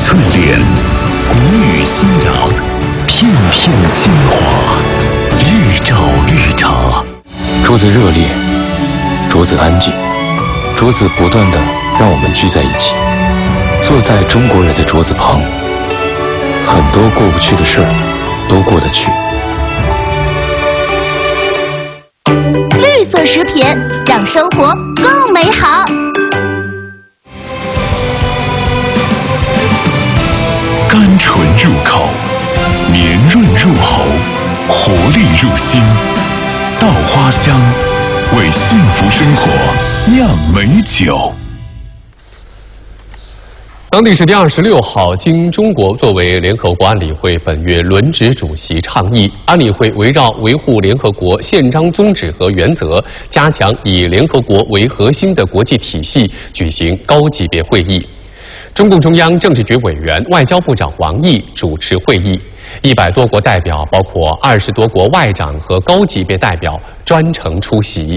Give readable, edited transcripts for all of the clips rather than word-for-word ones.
淬炼，古语宣扬，片片精华，日照绿茶。 桌子热烈，桌子安静，桌子不断地让我们聚在一起，坐在中国人的桌子旁，很多过不去的事儿都过得去。 绿色食品让生活更美好。 甘醇入口，绵润入喉，活力入心。稻花香，为幸福生活酿美酒。 当地时间26号，经中国作为联合国安理会本月轮值主席倡议，安理会围绕维护联合国宪章宗旨和原则，加强以联合国为核心的国际体系，举行高级别会议。中共中央政治局委员、外交部长王毅主持会议，100多国代表，包括20多国外长和高级别代表专程出席。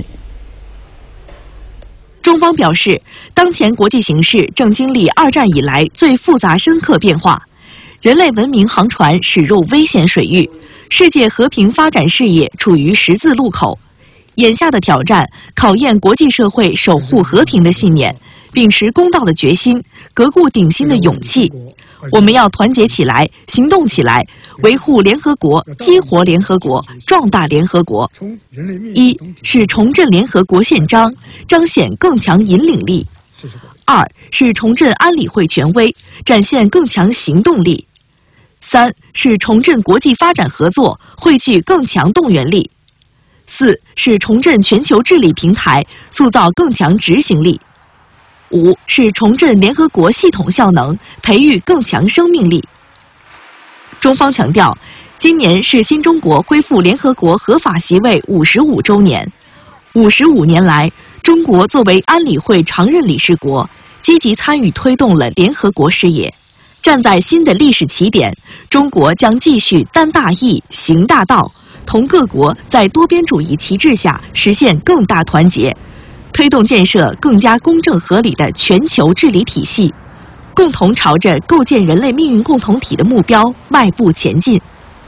中方表示，当前国际形势正经历2战以来最复杂深刻变化，人类文明航船驶入危险水域，世界和平发展事业处于十字路口。眼下的挑战考验国际社会守护和平的信念，秉持公道的决心，革故鼎新的勇气。我们要团结起来，行动起来，维护联合国，激活联合国，壮大联合国。一是重振联合国宪章，彰显更强引领力；二是重振安理会权威，展现更强行动力；三是重振国际发展合作，汇聚更强动员力；四是重振全球治理平台，塑造更强执行力；五是重振联合国系统效能，培育更强生命力。中方强调，今年是新中国恢复联合国合法席位55周年。55年来，中国作为安理会常任理事国，积极参与推动了联合国事业。站在新的历史起点，中国将继续担大义、行大道，同各国在多边主义旗帜下实现更大团结，推动建设更加公正合理的全球治理体系，共同朝着构建人类命运共同体的目标迈步前进。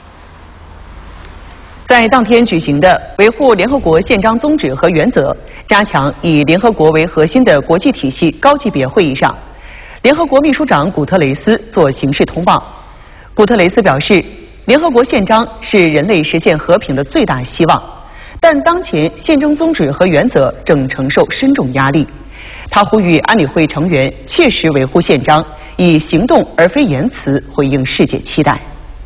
在当天举行的维护联合国宪章宗旨和原则，加强以联合国为核心的国际体系高级别会议上，联合国秘书长古特雷斯作形式通报。古特雷斯表示，联合国宪章是人类实现和平的最大希望，但当前宪章宗旨和原则正承受深重压力。他呼吁安理会成员切实维护宪章，以行动而非言辞回应世界期待。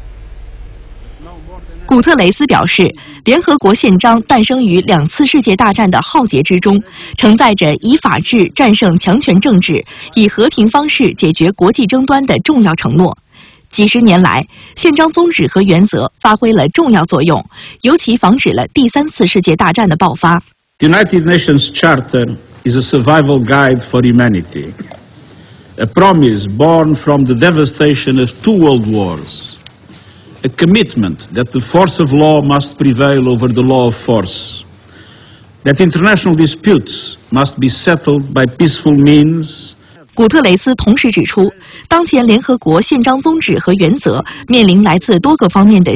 古特雷斯表示，联合国宪章诞生于2次世界大战的浩劫之中，承载着以法治战胜强权政治、以和平方式解决国际争端的重要承诺。几十年来，宪章宗旨和原则发挥了重要作用，尤其防止了第3次世界大战的爆发。 The United Nations Charter is a survival guide for humanity, a promise born from the devastation of 2 world wars, a commitment that the force of law must prevail over the law of force, that international disputes must be settled by peaceful means. 古特雷斯同时指出，当前联合国宪章宗旨和原则面临来自多个方面的